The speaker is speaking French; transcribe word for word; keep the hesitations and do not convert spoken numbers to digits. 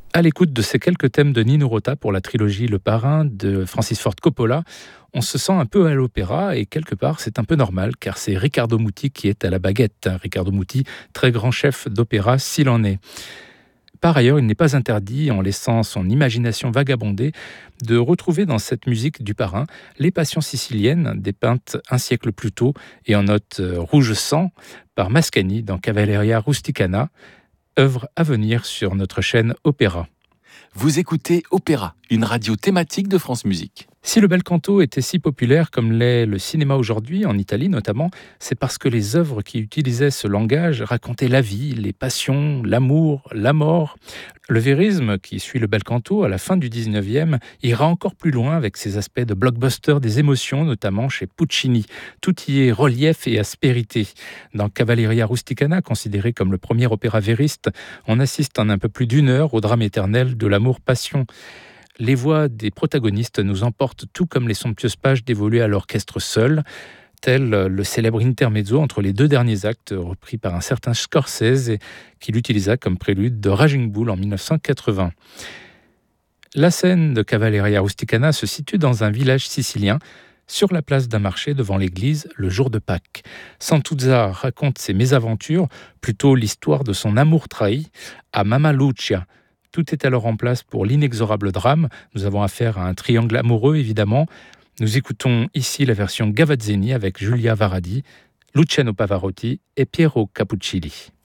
À l'écoute de ces quelques thèmes de Nino Rota pour la trilogie Le Parrain de Francis Ford Coppola, on se sent un peu à l'opéra et quelque part c'est un peu normal car c'est Riccardo Muti qui est à la baguette. Riccardo Muti, très grand chef d'opéra s'il en est. Par ailleurs, il n'est pas interdit, en laissant son imagination vagabonder, de retrouver dans cette musique du Parrain les passions siciliennes dépeintes un siècle plus tôt et en note rouge sang par Mascagni dans Cavalleria Rusticana, œuvre à venir sur notre chaîne Opéra. Vous écoutez Opéra, une radio thématique de France Musique. Si le bel canto était si populaire comme l'est le cinéma aujourd'hui, en Italie notamment, c'est parce que les œuvres qui utilisaient ce langage racontaient la vie, les passions, l'amour, la mort. Le vérisme, qui suit le bel canto à la fin du dix-neuvième, ira encore plus loin avec ses aspects de blockbuster des émotions, notamment chez Puccini. Tout y est relief et aspérité. Dans Cavalleria Rusticana, considéré comme le premier opéra vériste, on assiste en un peu plus d'une heure au drame éternel de l'amour-passion. Les voix des protagonistes nous emportent tout comme les somptueuses pages dévolues à l'orchestre seul, tel le célèbre intermezzo entre les deux derniers actes repris par un certain Scorsese qui l'utilisa comme prélude de Raging Bull en dix-neuf cent quatre-vingts. La scène de Cavalleria Rusticana se situe dans un village sicilien, sur la place d'un marché devant l'église le jour de Pâques. Santuzza raconte ses mésaventures, plutôt l'histoire de son amour trahi, à Mamma Lucia. Tout est alors en place pour l'inexorable drame. Nous avons affaire à un triangle amoureux, évidemment. Nous écoutons ici la version Gavazzini avec Giulia Varadi, Luciano Pavarotti et Piero Capuccilli.